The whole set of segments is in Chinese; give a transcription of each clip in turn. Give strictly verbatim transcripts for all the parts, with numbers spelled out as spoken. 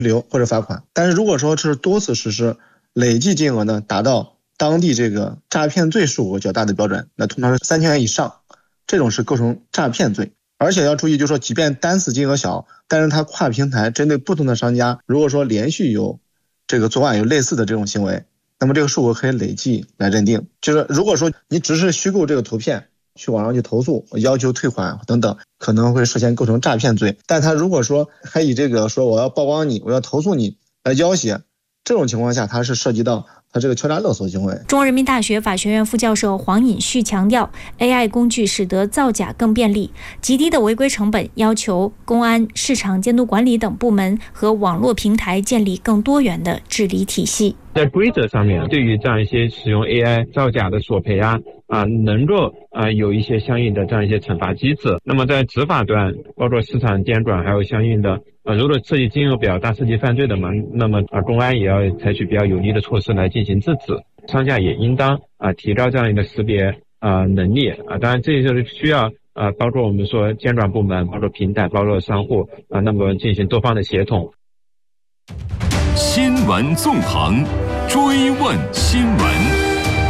留或者罚款。但是如果说是多次实施，累计金额呢达到当地这个诈骗罪数额较大的标准，那通常是三千元以上，这种是构成诈骗罪。而且要注意，就是说即便单次金额小，但是它跨平台针对不同的商家，如果说连续有这个昨晚有类似的这种行为，那么这个数额可以累计来认定。就是如果说你只是虚构这个图片去网上去投诉，要求退款等等，可能会涉嫌构成诈骗罪。但他如果说还以这个说我要曝光你，我要投诉你来要挟，这种情况下它是涉及到他这个敲诈勒索行为。 中国人民大学法学院副教授黄尹旭强调 ，A I 工具使得造假更便利，极低的违规成本要求公安、市场监督管理等部门和网络平台建立更多元的治理体系。 在规则上面，对于这样一些使用 A I 造假的索赔啊啊，能够啊有一些相应的这样一些惩罚机制。那么在执法端，包括市场监管，还有相应的啊，如果涉及金额比较大、涉及犯罪的嘛，那么啊公安也要采取比较有力的措施来进行制止。商家也应当啊提高这样一个识别啊能力啊，当然这就是需要啊包括我们说监管部门、包括平台、包括商户啊，那么进行多方的协同。 新闻纵横，追问新闻。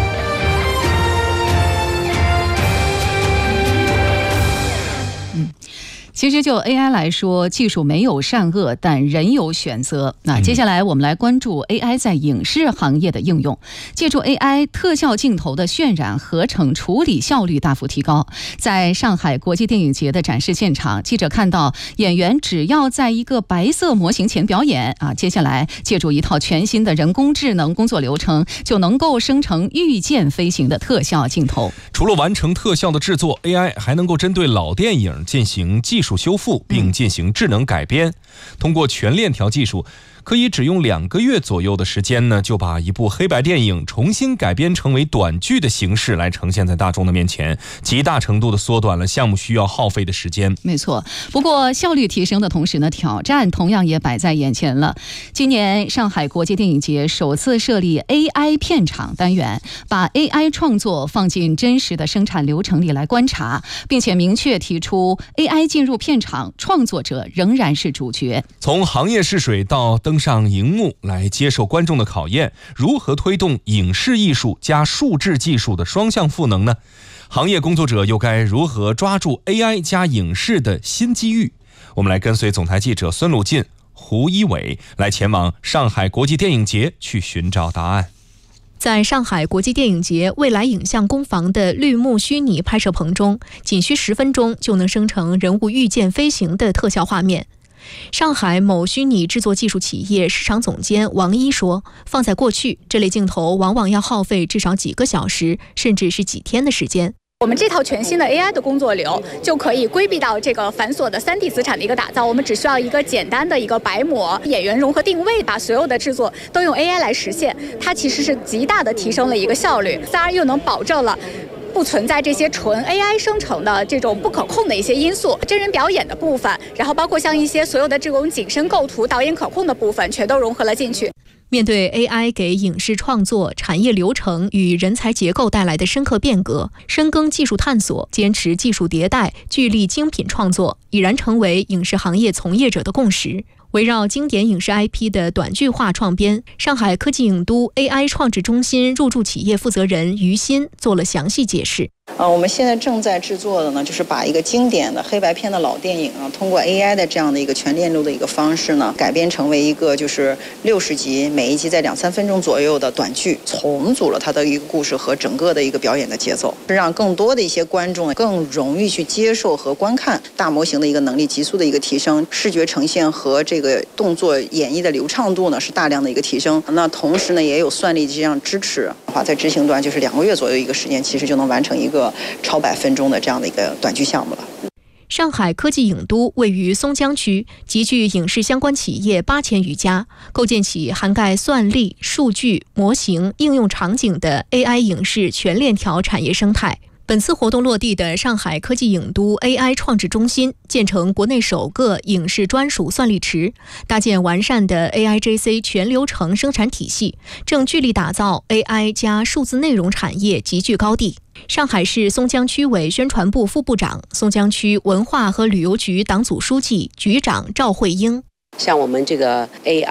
其实就 A I 来说，技术没有善恶，但人有选择。那接下来我们来关注 A I 在影视行业的应用。借助 A I 特效镜头的渲染、合成、处理效率大幅提高。在上海国际电影节的展示现场，记者看到演员只要在一个白色模型前表演啊，接下来借助一套全新的人工智能工作流程，就能够生成御剑飞行的特效镜头。 除了完成特效的制作， A I 还能够针对老电影进行技术修复，并进行智能改编。通过全链条技术，可以只用两个月左右的时间呢，就把一部黑白电影重新改编成为短剧的形式来呈现在大众的面前，极大程度的缩短了项目需要耗费的时间。 没错，不过效率提升的同时呢，挑战同样也摆在眼前了。今年上海国际电影节首次设立 A I 片场单元，把 A I 创作放进真实的生产流程里来观察，并且明确提出 A I 进入片场，创作者仍然是主角。 从行业试水到登上荧幕来接受观众的考验，如何推动影视艺术加数字技术的双向赋能呢？行业工作者又该如何抓住 A I 加影视的新机遇？我们来跟随总台记者孙鲁进、胡一伟来前往上海国际电影节去寻找答案。 在上海国际电影节未来影像工坊的绿幕虚拟拍摄棚中，仅需十分钟就能生成人物御剑飞行的特效画面。上海某虚拟制作技术企业市场总监王一说，放在过去，这类镜头往往要耗费至少几个小时，甚至是几天的时间。 我们这套全新的 A I 的工作流就可以规避到这个繁琐的 三 D 资产的一个打造，我们只需要一个简单的一个白模、演员融合定位，把所有的制作都用 A I 来实现，它其实是极大的提升了一个效率，当然又能保证了不存在这些纯 A I 生成的这种不可控的一些因素，真人表演的部分，然后包括像一些所有的这种景深构图、导演可控的部分，全都融合了进去。 面对 A I 给影视创作、产业流程与人才结构带来的深刻变革，深耕技术探索，坚持技术迭代，聚力精品创作，已然成为影视行业从业者的共识。围绕经典影视 I P 的短剧化创编，上海科技影都 A I 创制中心入驻企业负责人于鑫做了详细解释。 呃，我们现在正在制作的呢，就是把一个经典的黑白片的老电影啊，通过 A I 的这样的一个全链路的一个方式呢，改编成为一个就是六十集，每一集在两三分钟左右的短剧，重组了它的一个故事和整个的一个表演的节奏，让更多的一些观众更容易去接受和观看大模型的一个能力急速的一个提升，视觉呈现和这个动作演绎的流畅度呢是大量的一个提升。那同时呢，也有算力这样支持的话，在执行端就是两个月左右一个时间，其实就能完成一个超百分钟的这样的一个短剧项目了。 上海科技影都位于松江区，集聚影视相关企业八千余家，构建起涵盖算力、数据、模型、应用场景的 A I 影视全链条产业生态。本次活动落地的上海科技影都 A I 创制中心，建成国内首个影视专属算力池，搭建完善的 A I G C 全流程生产体系，正聚力打造 A I 加数字内容产业集聚高地。上海市松江区委宣传部副部长、松江区文化和旅游局党组书记、局长赵慧英。 像我们这个 A